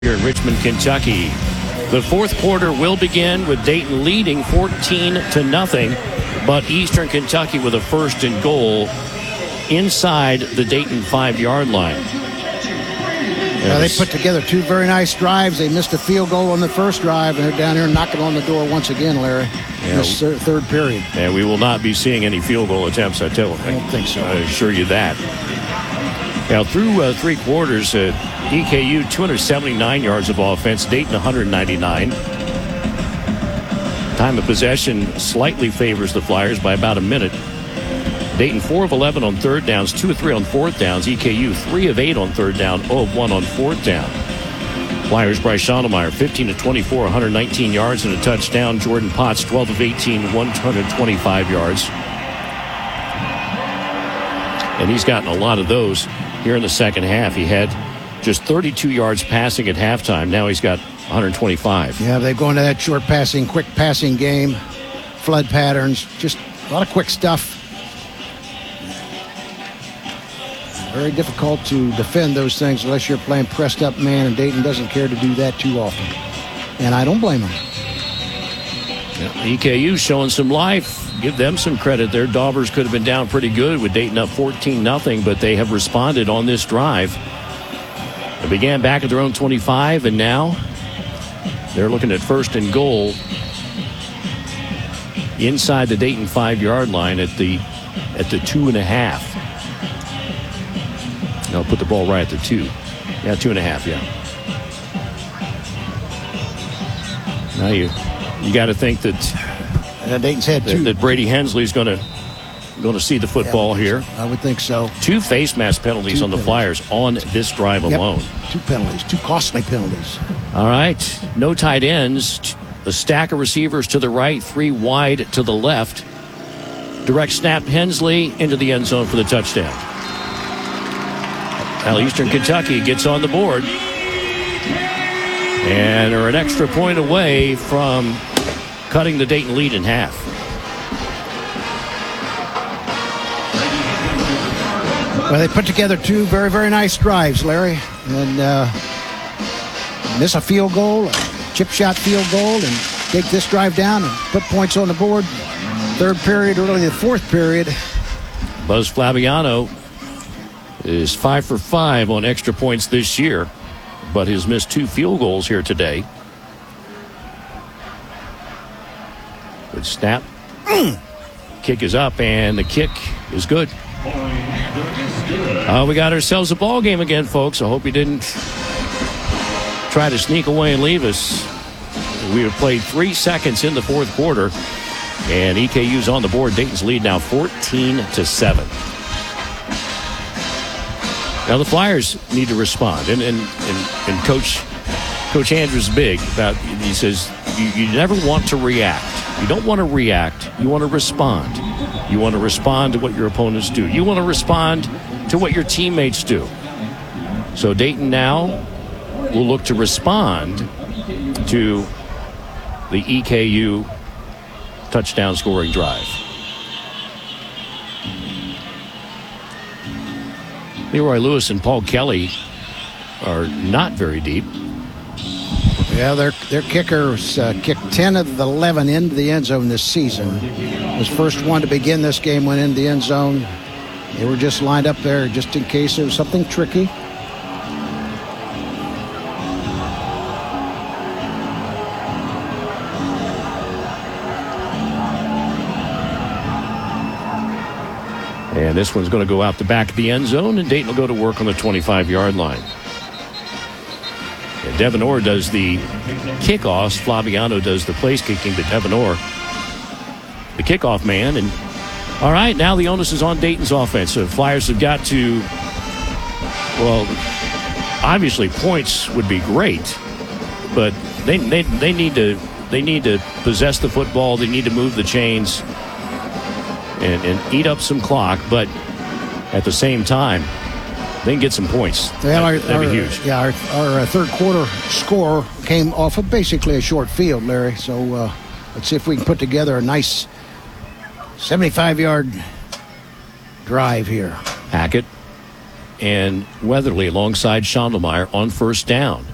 here in Richmond, Kentucky. The fourth quarter will begin with Dayton leading 14-0, but Eastern Kentucky with a first and goal inside the Dayton 5-yard line. Yeah, they put together two very nice drives. They missed a field goal on the first drive, and they're down here knocking on the door once again, Larry, in this third period. And we will not be seeing any field goal attempts, I don't think so. I assure you that. Now, through three quarters, EKU 279 yards of offense, Dayton 199. Time of possession slightly favors the Flyers by about a minute. Dayton 4 of 11 on third downs, 2 of 3 on fourth downs. EKU 3 of 8 on third down, 0 of 1 on fourth down. Flyers Bryce Schondelmeyer 15 of 24, 119 yards and a touchdown. Jordan Potts 12 of 18, 125 yards. And he's gotten a lot of those here in the second half. He had just 32 yards passing at halftime. Now he's got 125. Yeah, they go into that short passing, quick passing game, flood patterns, just a lot of quick stuff. Very difficult to defend those things unless you're playing pressed up man, and Dayton doesn't care to do that too often. And I don't blame them. Yeah, EKU showing some life. Give them some credit there. Daubers could have been down pretty good with Dayton up 14-0, but they have responded on this drive. They began back at their own 25, and now they're looking at first and goal inside the Dayton 5-yard line at the 2.5. I'll put the ball right at the 2. Yeah, 2.5, yeah. Now you got to think that Dayton's had two. That Brady Hensley's going to see the football here. I would think so. 2 face mask penalties on the Flyers on this drive alone. 2 penalties, 2 costly penalties. All right, no tight ends. A stack of receivers to the right, 3 wide to the left. Direct snap Hensley into the end zone for the touchdown. Now Eastern Kentucky gets on the board. And they're an extra point away from cutting the Dayton lead in half. Well, they put together 2 very, very nice drives, Larry. And miss a field goal, a chip shot field goal, and take this drive down and put points on the board. Third period, early the fourth period. Buzz Flaviano is 5 for 5 on extra points this year, but has missed 2 field goals here today. Good snap. Kick is up, and the kick is good. We got ourselves a ball game again, folks. I hope you didn't try to sneak away and leave us. We have played 3 seconds in the fourth quarter, and EKU's on the board. Dayton's lead now 14-7. Now the Flyers need to respond, and Coach Andrews is big about. He says you never want to react. You don't want to react. You want to respond. You want to respond to what your opponents do. You want to respond to what your teammates do. So Dayton now will look to respond to the EKU touchdown scoring drive. Leroy Lewis and Paul Kelly are not very deep. Yeah, their kickers kicked 10 of the 11 into the end zone this season. His first one to begin this game went into the end zone. They were just lined up there just in case there was something tricky. And this one's going to go out the back of the end zone, and Dayton will go to work on the 25-yard line. And Devin Orr does the kickoffs. Flaviano does the place kicking, but Devin Orr, the kickoff man. And all right, now the onus is on Dayton's offense. So Flyers have got to, well, obviously points would be great, but they need to possess the football. They need to move the chains and eat up some clock, but at the same time, they can get some points. That'd be huge. Yeah, our third quarter score came off of basically a short field, Larry. So let's see if we can put together a nice 75-yard drive here. Hackett and Weatherly alongside Schondelmeyer on first down.